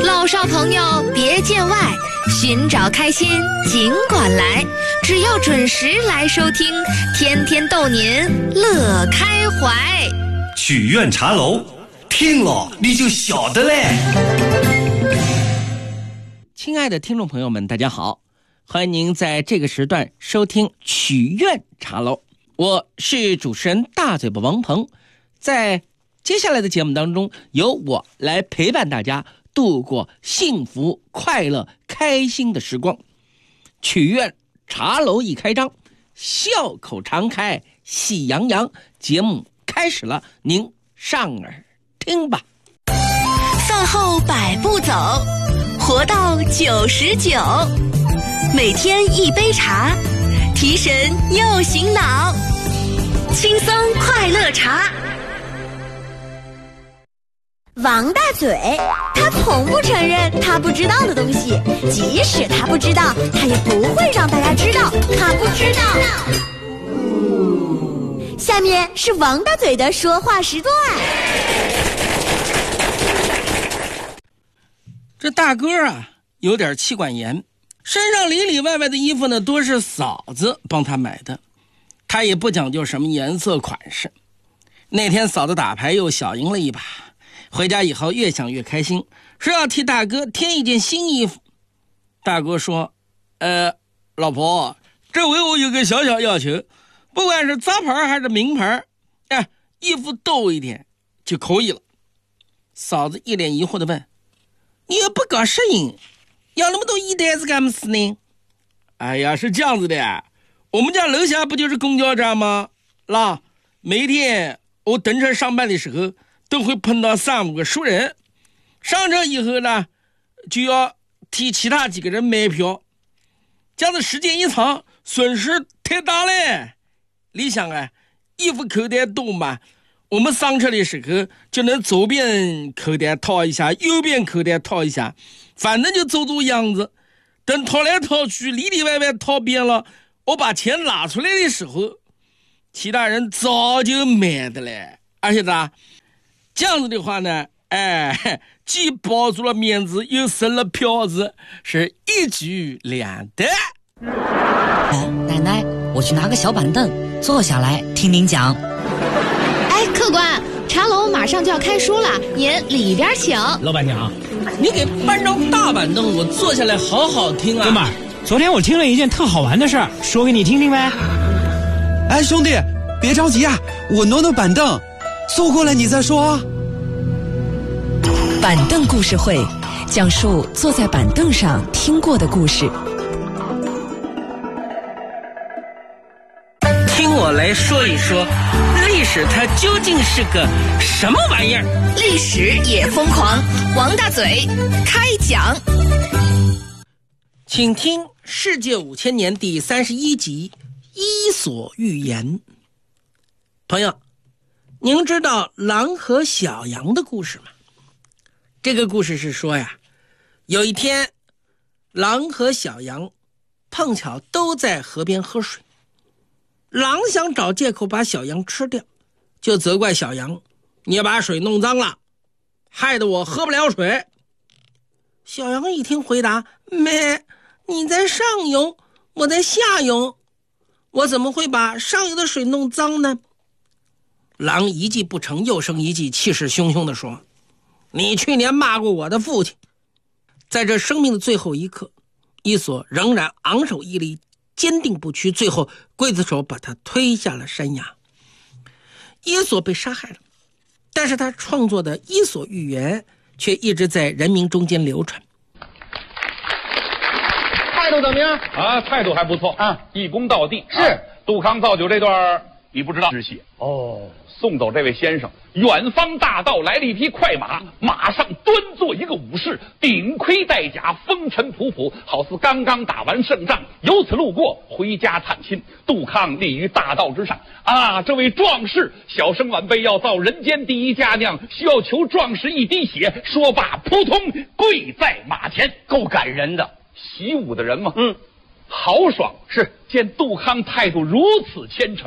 老少朋友别见外，寻找开心尽管来，只要准时来收听，天天逗您乐开怀。 曲苑茶楼，听了你就晓得嘞。 亲爱的听众朋友们，大家好，欢迎您在这个时段收听曲苑茶楼，我是主持人大嘴巴王鹏。在接下来的节目当中，由我来陪伴大家度过幸福、快乐、开心的时光。曲苑茶楼一开张，笑口常开，喜洋洋，节目开始了，您上耳听吧。 饭后百步走，活到99，每天一杯茶，提神又醒脑，轻松快乐茶。 王大嘴，他从不承认他不知道的东西，即使他不知道，他也不会让大家知道他不知道。下面是王大嘴的说话时段。 这大哥啊，有点妻管严，身上里里外外的衣服呢，都是嫂子帮他买的，他也不讲究什么颜色款式。那天嫂子打牌又小赢了一把，回家以后越想越开心，说要替大哥添一件新衣服。大哥说老婆，这回我有个小小要求，不管是杂牌还是名牌，衣服多一点就可以了。嫂子一脸疑惑地问，你又不搞摄影，要那么多衣袋子干么事呢？哎呀，是这样子的，我们家楼下不就是公交站吗？那每天我等车上班的时候都会碰到3-5个熟人，上车以后呢，就要替其他几个人买票，这样的时间一长，损失太大了。你想衣服口袋多嘛，我们上车的时候就能左边口袋套一下，右边口袋套一下，反正就做样子。等套来套去，里里外外套遍了，我把钱拿出来的时候，其他人早就买的了。而且呢，这样子的话呢，既保住了面子，又省了票子，是一举两得。 奶奶，我去拿个小板凳坐下来听您讲。 客官，茶楼马上就要开书了，您里边请。 老板娘， 你给搬张大板凳，我坐下来好好听啊。 哥们儿，昨天我听了一件特好玩的事儿，说给你听听呗。 兄弟，别着急啊，我挪板凳，坐过来你再说啊。 板凳故事会，讲述坐在板凳上听过的故事。 听我来说一说，历史它究竟是个什么玩意儿？ 历史也疯狂，王大嘴开讲。 请听《世界5000年》第31集《伊索寓言》。朋友，您知道狼和小羊的故事吗？这个故事是说呀，有一天，狼和小羊碰巧都在河边喝水。狼想找借口把小羊吃掉，就责怪小羊，你把水弄脏了，害得我喝不了水。小羊一听回答，咩，你在上游，我在下游，我怎么会把上游的水弄脏呢？狼一计不成又生一计，气势汹汹地说，你去年骂过我的父亲。在这生命的最后一刻，伊索仍然昂首屹立，坚定不屈，最后刽子手把他推下了山崖。伊索被杀害了，但是他创作的《伊索寓言》却一直在人民中间流传。 态度怎么样？ 态度还不错啊，一公道地。 是杜康造酒这段你不知道，只写送走这位先生，远方大道来了一匹快马，马上端坐一个武士，顶盔戴甲，风尘仆仆，好似刚刚打完胜仗，由此路过，回家探亲。杜康立于大道之上啊，这位壮士，小生晚辈要造人间第一佳酿，需要求壮士一滴血。说罢，扑通跪在马前，够感人的。习武的人嘛，豪爽是见杜康态度如此虔诚。